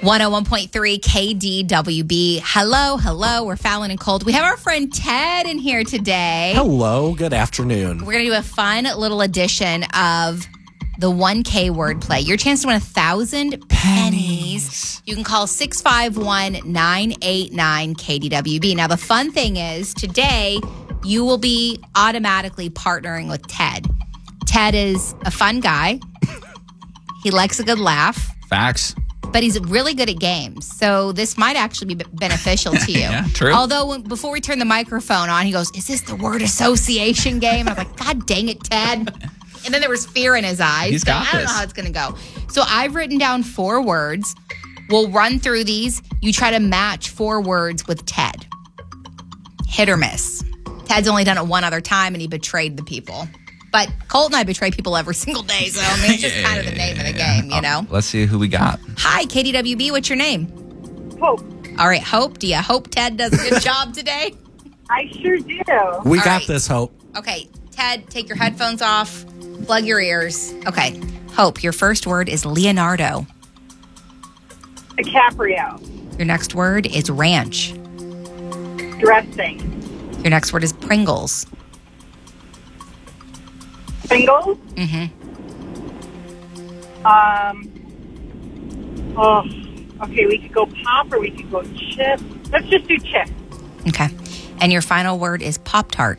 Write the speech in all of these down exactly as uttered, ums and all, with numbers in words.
one oh one point three K D W B. Hello, hello. We're Fallon and Colt. We have our friend Ted in here today. Hello, good afternoon. We're going to do a fun little edition of the one K wordplay. Your chance to win a thousand pennies. You can call six five one, nine eight nine, K D W B. Now, the fun thing is today you will be automatically partnering with Ted. Ted is a fun guy. He likes a good laugh. Facts. But he's really good at games. So this might actually be beneficial to you. Yeah, true. Although when, before we turn the microphone on, he goes, is this the word association game? I was like, God dang it, Ted. And then there was fear in his eyes. He's got I don't this. know how it's going to go. So I've written down four words. We'll run through these. You try to match four words with Ted. Hit or miss. Ted's only done it one other time, and he betrayed the people. But Colt and I betray people every single day, so I mean, it's just Yeah, kind of the yeah, name yeah, of the yeah. game, you know? Oh, let's see who we got. Hi, K D W B. What's your name? Hope. All right, Hope. Do you hope Ted does a good job today? I sure do. We All got right. this, Hope. Okay, Ted, take your headphones off. Plug your ears. Okay, Hope, your first word is Leonardo. DiCaprio. Your next word is ranch. Dressing. Your next word is Pringles. Singles. Mm-hmm. Um. Oh. Okay, we could go pop or we could go chip. Let's just do chip. Okay. And your final word is Pop-Tart.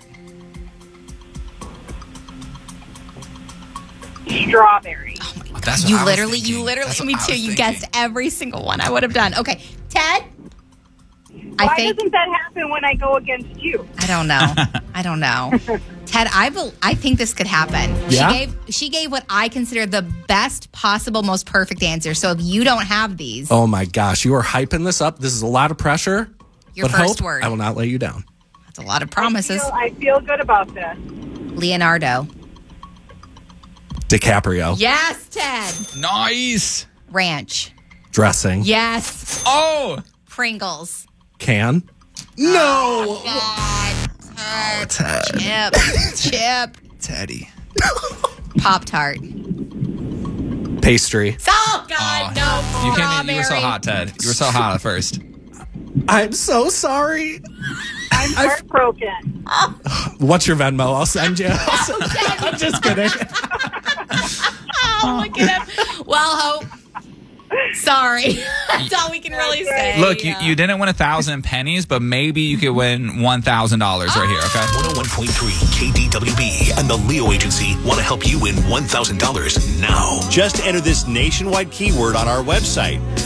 Strawberry. Oh my Oh, that's what You I was literally, thinking. you literally, That's what me I too. was You thinking. guessed every single one I would have done. Okay, Ted. I Why think doesn't that happen when I go against you? I don't know. I don't know. Ted, I bel I think this could happen. Yeah? She gave she gave what I consider the best possible, most perfect answer. So if you don't have these, Oh my gosh, you are hyping this up. This is a lot of pressure. Your but first Hope, word. I will not let you down. that's a lot of promises. I feel, I feel good about this. Leonardo. DiCaprio. Yes, Ted. Nice. Ranch. Dressing. Yes. Oh. Pringles. Can. No. God. Ted. Ted. Chip. Chip. Teddy. Pop-Tart. Pastry. Oh, God, Oh, no. You came in, you were so strawberry. hot, Ted. You were so hot at first. I'm so sorry. I'm heartbroken. What's your Venmo? I'll send you. I'll send you. I'm just kidding. Oh, look at him. Well, Hope. Sorry. That's all we can really say. Look, you, you didn't win a thousand pennies, but maybe you could win one thousand dollars right here, okay? one oh one point three K D W B and the Leo Agency want to help you win one thousand dollars now. Just enter this nationwide keyword on our website.